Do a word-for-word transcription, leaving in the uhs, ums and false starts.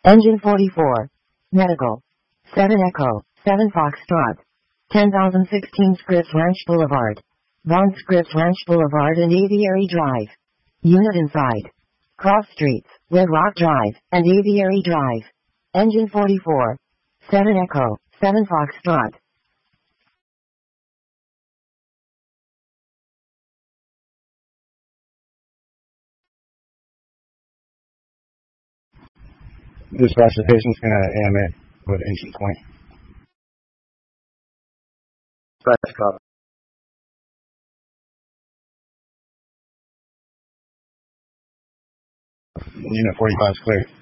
Engine forty-four. Medical. seven Echo, seven Foxtrot. ten thousand sixteen Scripps Ranch Boulevard. Bond Scripps Ranch Boulevard and Aviary Drive. Unit inside. Cross streets, Red Rock Drive, and Aviary Drive. Engine forty-four. seven Echo, seven Foxtrot. Dispatch, the patient's going to A M A with Ancient Point. Dispatch, copy. Unit forty-five is clear.